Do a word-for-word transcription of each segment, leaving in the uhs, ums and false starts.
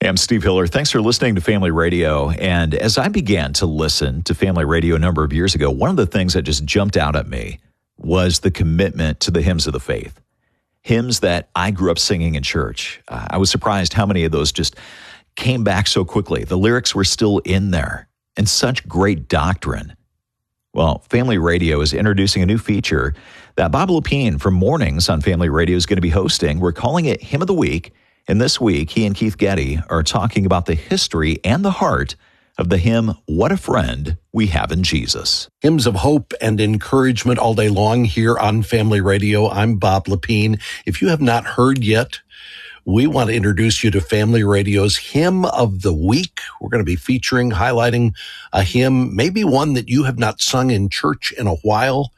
Hey, I'm Steve Hiller. Thanks for listening to Family Radio. And as I began to listen to Family Radio a number of years ago, one of the things that just jumped out at me was the commitment to the hymns of the faith. Hymns that I grew up singing in church. Uh, I was surprised how many of those just came back so quickly. The lyrics were still in there, and such great doctrine. Well, Family Radio is introducing a new feature that Bob Lepine from Mornings on Family Radio is going to be hosting. We're calling it Hymn of the Week. And this week, he and Keith Getty are talking about the history and the heart of the hymn, What a Friend We Have in Jesus. Hymns of hope and encouragement all day long here on Family Radio. I'm Bob Lepine. If you have not heard yet, we want to introduce you to Family Radio's Hymn of the Week. We're going to be featuring, highlighting a hymn, maybe one that you have not sung in church in a while,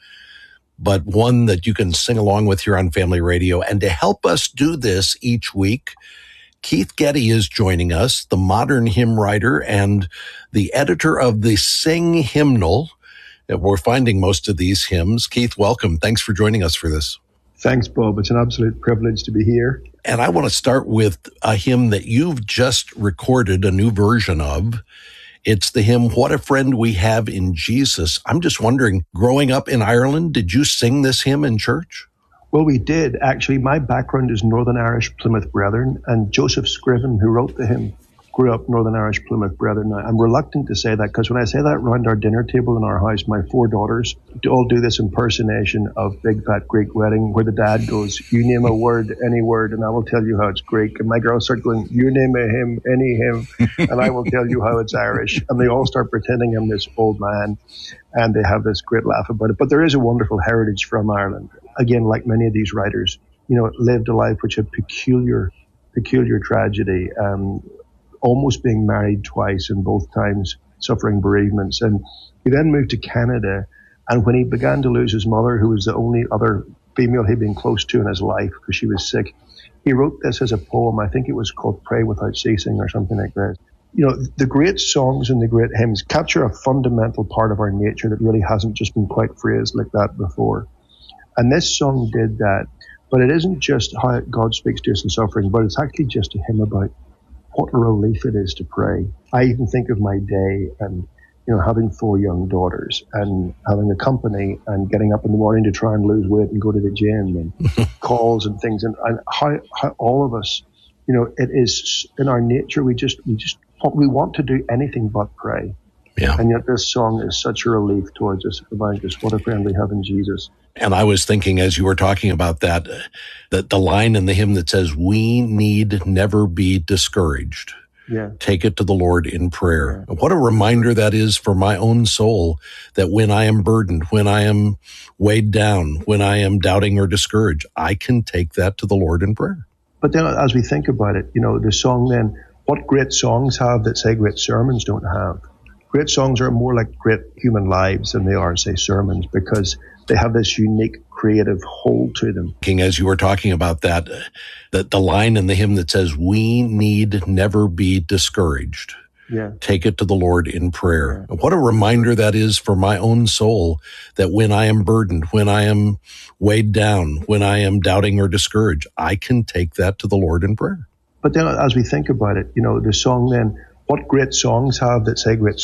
but one that you can sing along with here on Family Radio. And to help us do this each week, Keith Getty is joining us, the modern hymn writer and the editor of the Sing Hymnal. We're finding most of these hymns. Keith, welcome. Thanks for joining us for this. Thanks, Bob. It's an absolute privilege to be here. And I want to start with a hymn that you've just recorded a new version of. It's the hymn, What a Friend We Have in Jesus. I'm just wondering, growing up in Ireland, did you sing this hymn in church? Well, we did. Actually, my background is Northern Irish Plymouth Brethren, and Joseph Scriven, who wrote the hymn, grew up Northern Irish Plymouth Brethren. Now, I'm reluctant to say that because when I say that around our dinner table in our house, my four daughters all do this impersonation of Big Fat Greek Wedding where the dad goes, you name a word, any word, and I will tell you how it's Greek. And my girls start going, you name a hymn, any hymn, and I will tell you how it's Irish. And they all start pretending I'm this old man, and they have this great laugh about it. But there is a wonderful heritage from Ireland. Again, like many of these writers, you know, lived a life which had peculiar, peculiar tragedy, um, almost being married twice and both times suffering bereavements. And he then moved to Canada. And when he began to lose his mother, who was the only other female he'd been close to in his life because she was sick, he wrote this as a poem. I think it was called Pray Without Ceasing or something like that. You know, the great songs and the great hymns capture a fundamental part of our nature that really hasn't just been quite phrased like that before. And this song did that. But it isn't just how God speaks to us in suffering, but it's actually just a hymn about what a relief it is to pray. I even think of my day and, you know, having four young daughters and having a company and getting up in the morning to try and lose weight and go to the gym and calls and things. And, and how, how all of us, you know, it is in our nature. We just, we just, we want to do anything but pray. Yeah. And yet this song is such a relief towards us, reminding us what a friend we have in Jesus. And I was thinking as you were talking about that, that the line in the hymn that says, we need never be discouraged. Yeah. Take it to the Lord in prayer. Yeah. What a reminder that is for my own soul, that when I am burdened, when I am weighed down, when I am doubting or discouraged, I can take that to the Lord in prayer. But then as we think about it, you know, the song then, what great songs have that say great sermons don't have? Great songs are more like great human lives than they are, say, sermons, because they have this unique creative hold to them. As you were talking about that, that the line in the hymn that says, we need never be discouraged. Yeah. Take it to the Lord in prayer. Yeah. What a reminder that is for my own soul, that when I am burdened, when I am weighed down, when I am doubting or discouraged, I can take that to the Lord in prayer. But then as we think about it, you know, the song then, what great songs have that say great